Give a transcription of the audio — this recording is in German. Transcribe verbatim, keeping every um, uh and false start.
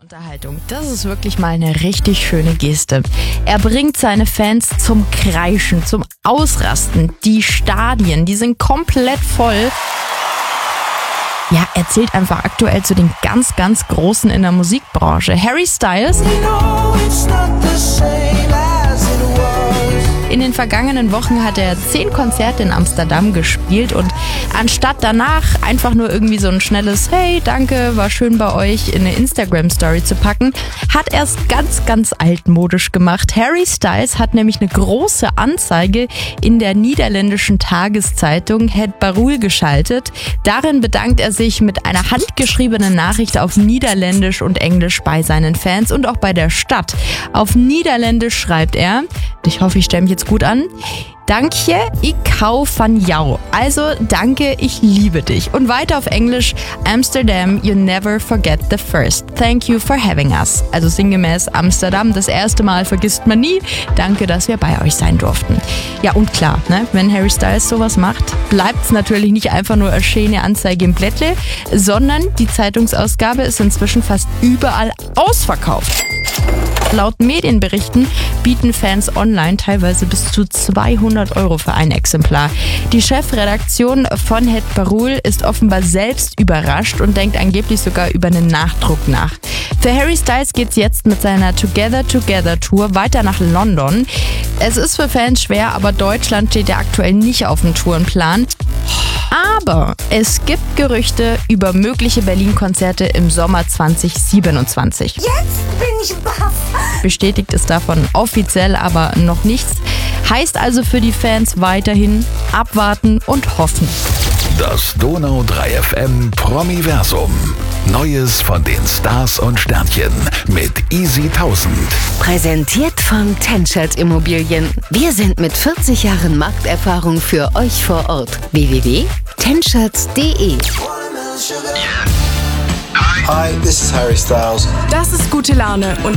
Unterhaltung. Das ist wirklich mal eine richtig schöne Geste. Er bringt seine Fans zum Kreischen, zum Ausrasten. Die Stadien, die sind komplett voll. Ja, er zählt einfach aktuell zu den ganz, ganz Großen in der Musikbranche. Harry Styles. In den vergangenen Wochen hat er zehn Konzerte in Amsterdam gespielt und anstatt danach einfach nur irgendwie so ein schnelles Hey, danke, war schön bei euch in eine Instagram-Story zu packen, hat er es ganz, ganz altmodisch gemacht. Harry Styles hat nämlich eine große Anzeige in der niederländischen Tageszeitung Het Parool geschaltet. Darin bedankt er sich mit einer handgeschriebenen Nachricht auf Niederländisch und Englisch bei seinen Fans und auch bei der Stadt. Auf Niederländisch schreibt er, ich hoffe, ich stelle mich jetzt gut an. Danke, ik hou van jou. Also, danke, ich liebe dich. Und weiter auf Englisch, Amsterdam, you never forget the first. Thank you for having us. Also sinngemäß, Amsterdam, das erste Mal vergisst man nie. Danke, dass wir bei euch sein durften. Ja, und klar, ne, wenn Harry Styles sowas macht, bleibt es natürlich nicht einfach nur eine schöne Anzeige im Blättle, sondern die Zeitungsausgabe ist inzwischen fast überall ausverkauft. Laut Medienberichten bieten Fans online teilweise bis zu zweihundert Euro für ein Exemplar. Die Chefredaktion von Het Parool ist offenbar selbst überrascht und denkt angeblich sogar über einen Nachdruck nach. Für Harry Styles geht's jetzt mit seiner Together Together Tour weiter nach London. Es ist für Fans schwer, aber Deutschland steht ja aktuell nicht auf dem Tourenplan. Aber es gibt Gerüchte über mögliche Berlin-Konzerte im Sommer zwanzig siebenundzwanzig. Jetzt bin ich baff. Bestätigt ist davon offiziell aber noch nichts. Heißt also für die Fans weiterhin abwarten und hoffen. Das Donau drei F M Promiversum. Neues von den Stars und Sternchen mit Easy tausend. Präsentiert von Tenschert Immobilien. Wir sind mit vierzig Jahren Markterfahrung für euch vor Ort. w w w punkt tenschert punkt d e Hi, this is Harry Styles. Das ist gute Laune und